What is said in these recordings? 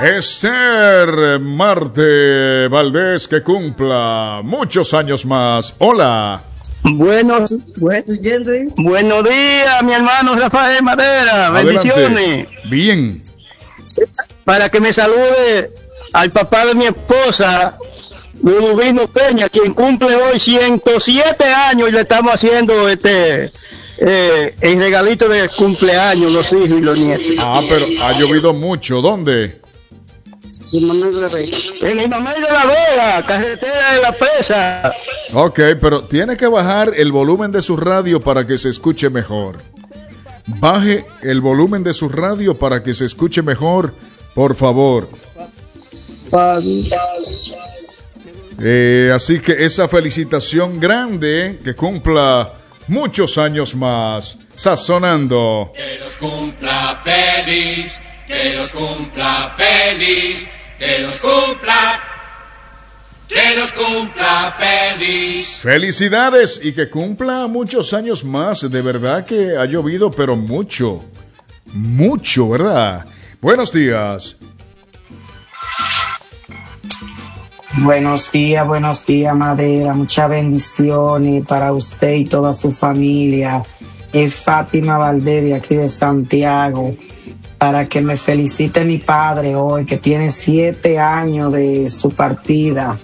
Esther Marte Valdés, que cumpla muchos años más. Hola. Buenos días, mi hermano Rafael Madera. Adelante. Bendiciones. Bien. Para que me salude al papá de mi esposa, Ludovino Peña, quien cumple hoy 107 años y le estamos haciendo el regalito de cumpleaños, los hijos y los nietos. Pero ha llovido mucho. ¿Dónde? En Manuel de la Vega, carretera de la Presa. Ok, pero tiene que bajar el volumen de su radio para que se escuche mejor. Baje el volumen de su radio para que se escuche mejor, por favor. Así que esa felicitación grande, que cumpla muchos años más, sazonando. Que los cumpla feliz, que los cumpla feliz, que los cumpla feliz. Felicidades y que cumpla muchos años más. De verdad que ha llovido, pero mucho, ¿verdad? Buenos días. Buenos días, Madera. Muchas bendiciones para usted y toda su familia. Es Fátima Valdés de aquí de Santiago. Para que me felicite mi padre hoy, que tiene 7 años de su partida.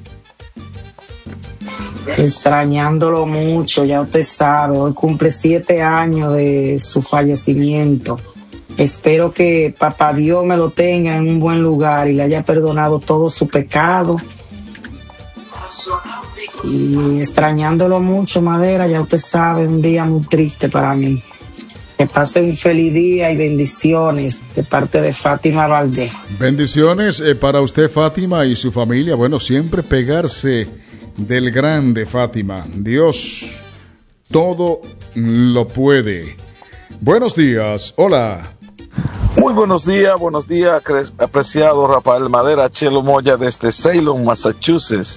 Extrañándolo mucho, ya usted sabe. Hoy cumple 7 años de su fallecimiento. Espero que Papá Dios me lo tenga en un buen lugar y le haya perdonado todo su pecado. Y extrañándolo mucho, Madera, ya usted sabe, un día muy triste para mí. Que pase un feliz día y bendiciones de parte de Fátima Valdés. Bendiciones para usted, Fátima, y su familia. Bueno, siempre pegarse del grande, Fátima. Dios todo lo puede. Buenos días. Hola. Muy buenos días, apreciado Rafael Madera, Chelo Moya desde Salem, Massachusetts.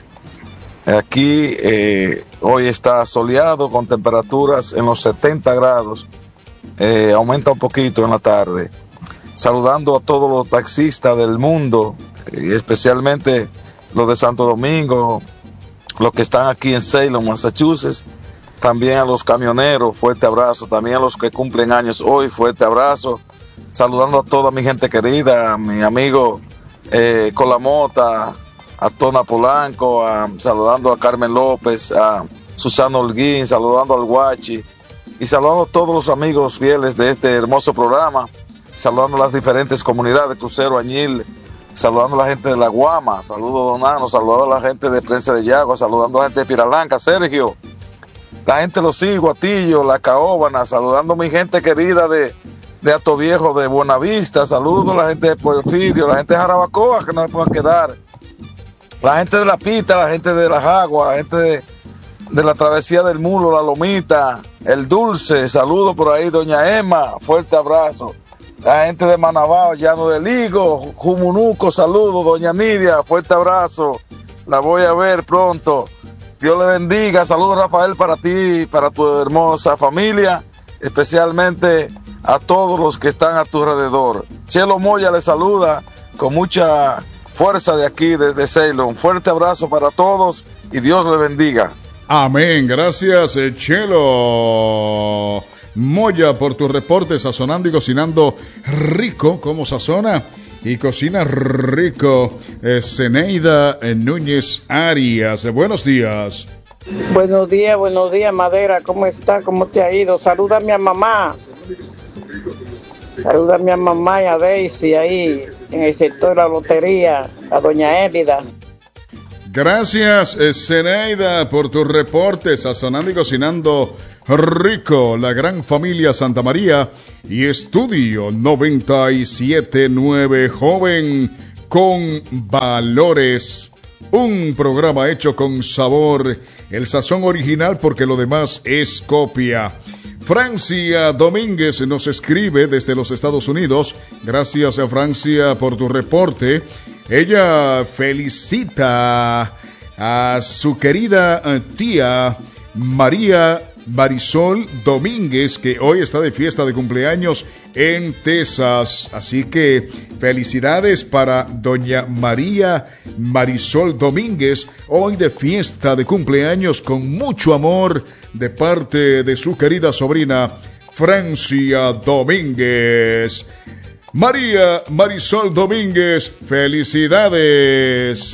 Aquí hoy está soleado con temperaturas en los 70 grados. Aumenta un poquito en la tarde. Saludando a todos los taxistas del mundo, y especialmente los de Santo Domingo, los que están aquí en Salem, Massachusetts. También a los camioneros, fuerte abrazo. También a los que cumplen años hoy, fuerte abrazo. Saludando a toda mi gente querida, a mi amigo Colamota, a Tona Polanco, saludando a Carmen López, a Susana Holguín, saludando al Guachi. Y saludando a todos los amigos fieles de este hermoso programa, saludando a las diferentes comunidades, Crucero, Añil, saludando a la gente de La Guama, saludo a Donano, saludando a la gente de Prensa de Yagua, saludando a la gente de Piralanca, Sergio, la gente de Los Higos, Atillo, La Caóbana, saludando a mi gente querida de Ato Viejo, de Buenavista, saludo a la gente de Porfirio, la gente de Jarabacoa, que no me puedan quedar, la gente de La Pita, la gente de La Jagua, la gente de la Travesía del Mulo, La Lomita, El Dulce, saludo por ahí, doña Emma, fuerte abrazo. La gente de Manabao, Llano del Higo, Jumunuco, saludo, doña Nidia, fuerte abrazo. La voy a ver pronto. Dios le bendiga, saludos Rafael para ti y para tu hermosa familia, especialmente a todos los que están a tu alrededor. Chelo Moya le saluda con mucha fuerza de aquí, desde Salem. Fuerte abrazo para todos y Dios le bendiga. Amén, gracias Chelo Moya por tu reporte, sazonando y cocinando rico, como sazona y cocina rico. Zeneida Núñez Arias, buenos días. Buenos días, Madera, ¿cómo está? ¿Cómo te ha ido? Saluda a mi mamá y a Daisy ahí en el sector de la lotería, a doña Élida. Gracias, Zeneida, por tu reporte, sazonando y cocinando rico, la gran familia Santa María y Estudio 97.9, joven con valores. Un programa hecho con sabor, el sazón original porque lo demás es copia. Francia Domínguez nos escribe desde los Estados Unidos. Gracias a Francia por tu reporte. Ella felicita a su querida tía María Marisol Domínguez, que hoy está de fiesta de cumpleaños en Texas. Así que felicidades para doña María Marisol Domínguez, hoy de fiesta de cumpleaños con mucho amor de parte de su querida sobrina Francia Domínguez. María Marisol Domínguez, felicidades.